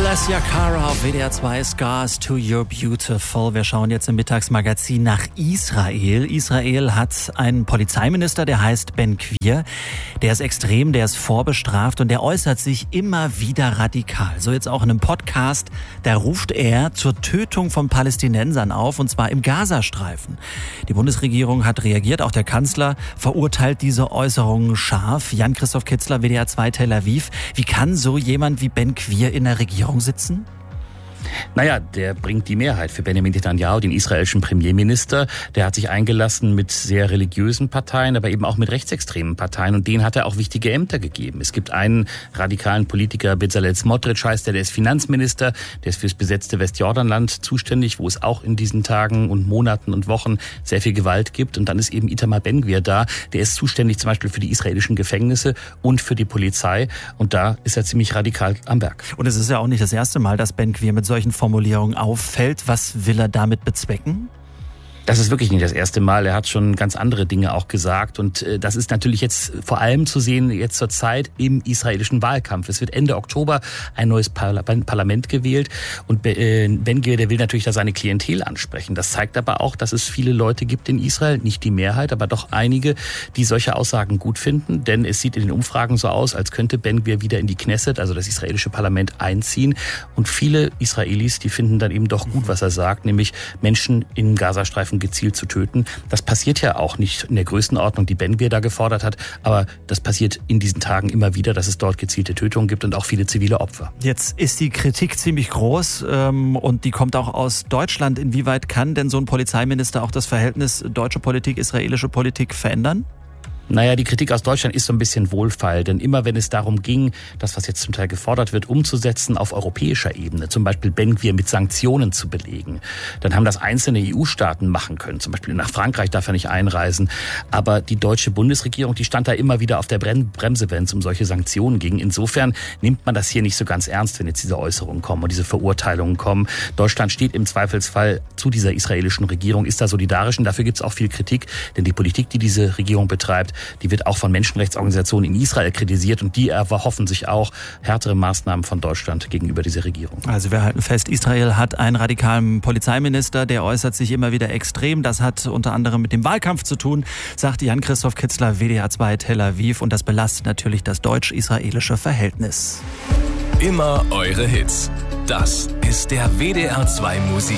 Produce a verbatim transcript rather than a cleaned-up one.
Alessia Cara auf W D R zwei, Scars to You're Beautiful. Wir schauen jetzt im Mittagsmagazin nach Israel. Israel hat einen Polizeiminister, der heißt Ben Gvir. Der ist extrem, der ist vorbestraft und der äußert sich immer wieder radikal. So jetzt auch in einem Podcast, da ruft er zur Tötung von Palästinensern auf, und zwar im Gazastreifen. Die Bundesregierung hat reagiert, auch der Kanzler verurteilt diese Äußerungen scharf. Jan-Christoph Kitzler, W D R zwei Tel Aviv. Wie kann so jemand wie Ben Gvir in der Regierung sitzen? Naja, der bringt die Mehrheit für Benjamin Netanyahu, den israelischen Premierminister. Der hat sich eingelassen mit sehr religiösen Parteien, aber eben auch mit rechtsextremen Parteien. Und denen hat er auch wichtige Ämter gegeben. Es gibt einen radikalen Politiker, Bezalel Smotrich heißt der, der ist Finanzminister, der ist fürs besetzte Westjordanland zuständig, wo es auch in diesen Tagen und Monaten und Wochen sehr viel Gewalt gibt. Und dann ist eben Itamar Ben Gvir da, der ist zuständig zum Beispiel für die israelischen Gefängnisse und für die Polizei. Und da ist er ziemlich radikal am Werk. Und es ist ja auch nicht das erste Mal, dass Ben Gvir mit solchen Formulierungen auffällt. Was will er damit bezwecken? Das ist wirklich nicht das erste Mal. Er hat schon ganz andere Dinge auch gesagt. Und das ist natürlich jetzt vor allem zu sehen, jetzt zur Zeit im israelischen Wahlkampf. Es wird Ende Oktober ein neues Parlament gewählt. Und Ben Gvir, der will natürlich da seine Klientel ansprechen. Das zeigt aber auch, dass es viele Leute gibt in Israel, nicht die Mehrheit, aber doch einige, die solche Aussagen gut finden. Denn es sieht in den Umfragen so aus, als könnte Ben Gvir wieder in die Knesset, also das israelische Parlament, einziehen. Und viele Israelis, die finden dann eben doch gut, was er sagt, nämlich Menschen im Gazastreifen gezielt zu töten. Das passiert ja auch nicht in der Größenordnung, die Ben Gvir da gefordert hat, aber das passiert in diesen Tagen immer wieder, dass es dort gezielte Tötungen gibt und auch viele zivile Opfer. Jetzt ist die Kritik ziemlich groß ähm, und die kommt auch aus Deutschland. Inwieweit kann denn so ein Polizeiminister auch das Verhältnis deutsche Politik, israelische Politik verändern? Naja, die Kritik aus Deutschland ist so ein bisschen wohlfeil, denn immer wenn es darum ging, das, was jetzt zum Teil gefordert wird, umzusetzen auf europäischer Ebene, zum Beispiel Ben Gvir mit Sanktionen zu belegen, dann haben das einzelne E U-Staaten machen können. Zum Beispiel nach Frankreich darf er nicht einreisen. Aber die deutsche Bundesregierung, die stand da immer wieder auf der Bremse, wenn es um solche Sanktionen ging. Insofern nimmt man das hier nicht so ganz ernst, wenn jetzt diese Äußerungen kommen und diese Verurteilungen kommen. Deutschland steht im Zweifelsfall zu dieser israelischen Regierung, ist da solidarisch, und dafür gibt es auch viel Kritik, denn die Politik, die diese Regierung betreibt, die wird auch von Menschenrechtsorganisationen in Israel kritisiert, und die erhoffen sich auch härtere Maßnahmen von Deutschland gegenüber dieser Regierung. Also wir halten fest, Israel hat einen radikalen Polizeiminister, der äußert sich immer wieder extrem. Das hat unter anderem mit dem Wahlkampf zu tun, sagt Jan-Christoph Kitzler, W D R zwei Tel Aviv, und das belastet natürlich das deutsch-israelische Verhältnis. Immer eure Hits. Das ist der W D R zwei Musik.